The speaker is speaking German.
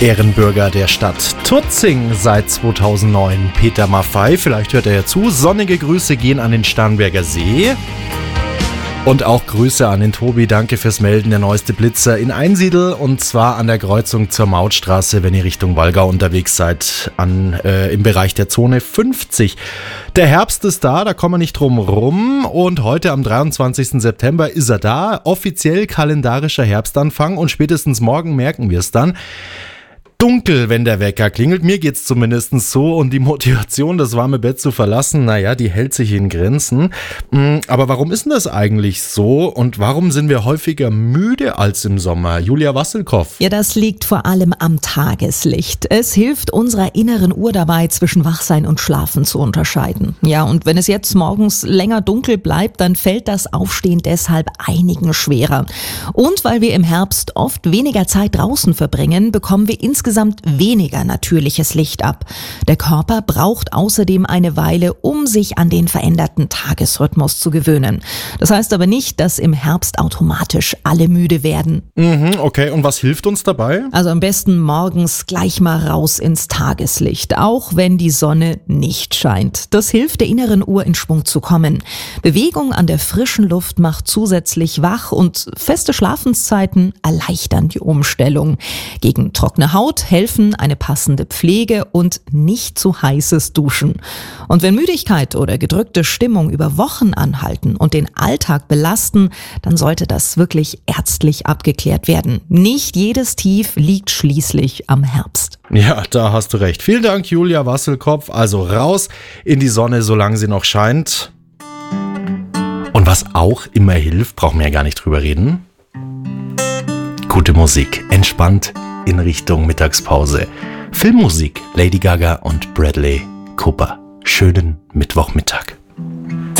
Ehrenbürger der Stadt Tutzing seit 2009, Peter Maffei. Vielleicht hört er ja zu. Sonnige Grüße gehen an den Starnberger See. Und auch Grüße an den Tobi. Danke fürs Melden. Der neueste Blitzer in Einsiedl, und zwar an der Kreuzung zur Mautstraße, wenn ihr Richtung Wallgau unterwegs seid, im Bereich der Zone 50. Der Herbst ist da kommen wir nicht drum rum, und heute am 23. September ist er da. Offiziell kalendarischer Herbstanfang, und spätestens morgen merken wir es dann. Dunkel, wenn der Wecker klingelt. Mir geht's zumindest so, und die Motivation, das warme Bett zu verlassen, naja, die hält sich in Grenzen. Aber warum ist denn das eigentlich so, und warum sind wir häufiger müde als im Sommer? Julia Wasselkow. Ja, das liegt vor allem am Tageslicht. Es hilft unserer inneren Uhr dabei, zwischen Wachsein und Schlafen zu unterscheiden. Ja, und wenn es jetzt morgens länger dunkel bleibt, dann fällt das Aufstehen deshalb einigen schwerer. Und weil wir im Herbst oft weniger Zeit draußen verbringen, bekommen wir insgesamt weniger natürliches Licht ab. Der Körper braucht außerdem eine Weile, um sich an den veränderten Tagesrhythmus zu gewöhnen. Das heißt aber nicht, dass im Herbst automatisch alle müde werden. Okay, und was hilft uns dabei? Also am besten morgens gleich mal raus ins Tageslicht, auch wenn die Sonne nicht scheint. Das hilft der inneren Uhr, in Schwung zu kommen. Bewegung an der frischen Luft macht zusätzlich wach, und feste Schlafenszeiten erleichtern die Umstellung. Gegen trockene Haut helfen eine passende Pflege und nicht zu heißes Duschen. Und wenn Müdigkeit oder gedrückte Stimmung über Wochen anhalten und den Alltag belasten, dann sollte das wirklich ärztlich abgeklärt werden. Nicht jedes Tief liegt schließlich am Herbst. Ja, da hast du recht. Vielen Dank, Julia Wasselkopf. Also raus in die Sonne, solange sie noch scheint. Und was auch immer hilft, brauchen wir ja gar nicht drüber reden. Gute Musik, entspannt in Richtung Mittagspause. Filmmusik, Lady Gaga und Bradley Cooper. Schönen Mittwochmittag.